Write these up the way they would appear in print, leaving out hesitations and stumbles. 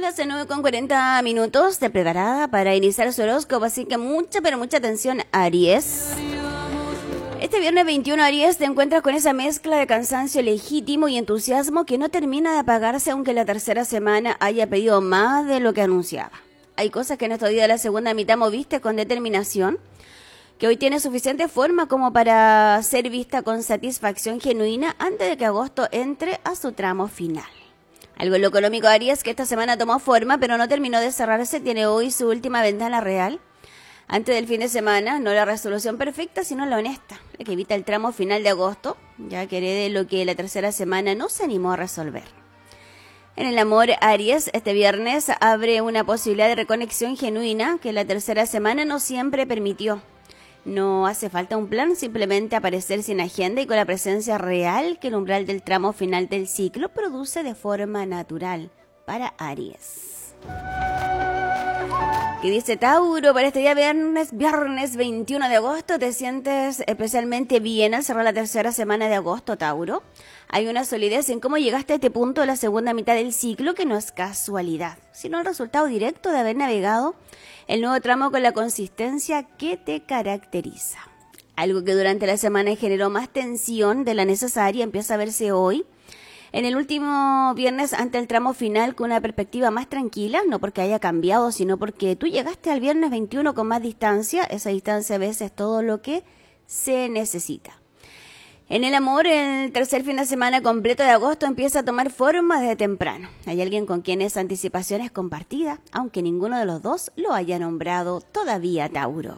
Son las 9:40. ¿Te preparada para iniciar su horóscopo? Así que mucha, pero mucha atención, Aries. Este viernes 21, Aries, te encuentras con esa mezcla de cansancio legítimo y entusiasmo que no termina de apagarse aunque la tercera semana haya pedido más de lo que anunciaba. Hay cosas que en estos días de la segunda mitad moviste con determinación, que hoy tiene suficiente forma como para ser vista con satisfacción genuina antes de que agosto entre a su tramo final. Algo en lo económico, Aries, que esta semana tomó forma pero no terminó de cerrarse, tiene hoy su última ventana real antes del fin de semana, no la resolución perfecta, sino la honesta, la que evita el tramo final de agosto, ya que herede lo que la tercera semana no se animó a resolver. En el amor, Aries, este viernes abre una posibilidad de reconexión genuina que la tercera semana no siempre permitió. No hace falta un plan, simplemente aparecer sin agenda y con la presencia real que el umbral del tramo final del ciclo produce de forma natural para Aries. ¿Qué dice Tauro? Para este día viernes 21 de agosto, te sientes especialmente bien al cerrar la tercera semana de agosto, Tauro. Hay una solidez en cómo llegaste a este punto de la segunda mitad del ciclo que no es casualidad, sino el resultado directo de haber navegado el nuevo tramo con la consistencia que te caracteriza. Algo que durante la semana generó más tensión de la necesaria empieza a verse hoy, en el último viernes ante el tramo final con una perspectiva más tranquila, no porque haya cambiado, sino porque tú llegaste al viernes 21 con más distancia. Esa distancia a veces es todo lo que se necesita. En el amor, el tercer fin de semana completo de agosto empieza a tomar forma desde temprano. Hay alguien con quien esa anticipación es compartida, aunque ninguno de los dos lo haya nombrado todavía, Tauro.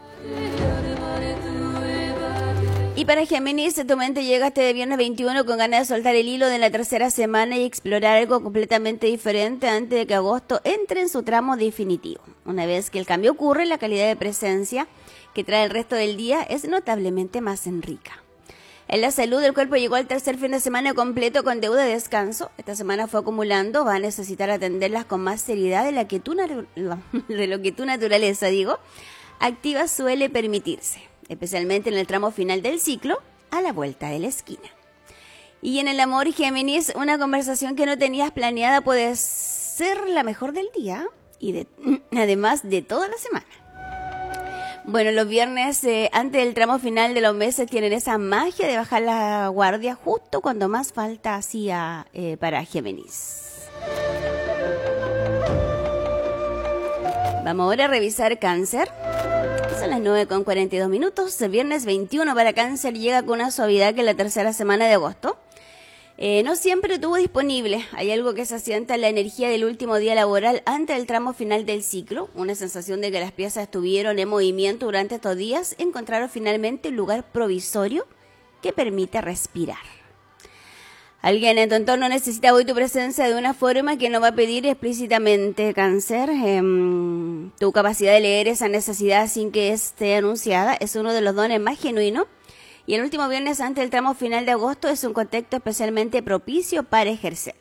Y para Géminis, tu mente llega este viernes 21 con ganas de soltar el hilo de la tercera semana y explorar algo completamente diferente antes de que agosto entre en su tramo definitivo. Una vez que el cambio ocurre, la calidad de presencia que trae el resto del día es notablemente más rica. En la salud, el cuerpo llegó al tercer fin de semana completo con deuda de descanso. Esta semana fue acumulando, va a necesitar atenderlas con más seriedad de lo que tu naturaleza, activa suele permitirse, especialmente en el tramo final del ciclo, a la vuelta de la esquina. Y en el amor, Géminis, una conversación que no tenías planeada puede ser la mejor del día y además de toda la semana. Bueno, los viernes antes del tramo final de los meses tienen esa magia de bajar la guardia justo cuando más falta hacía para Géminis. Vamos ahora a revisar Cáncer. Son las 9:42. El viernes 21 para Cáncer llega con una suavidad que la tercera semana de agosto no siempre tuvo disponible. Hay algo que se asienta en la energía del último día laboral antes del tramo final del ciclo. Una sensación de que las piezas estuvieron en movimiento durante estos días encontraron finalmente un lugar provisorio que permite respirar. Alguien en tu entorno necesita hoy tu presencia de una forma que no va a pedir explícitamente, Cáncer. Tu capacidad de leer esa necesidad sin que esté anunciada es uno de los dones más genuinos. Y el último viernes antes del tramo final de agosto es un contexto especialmente propicio para ejercerla.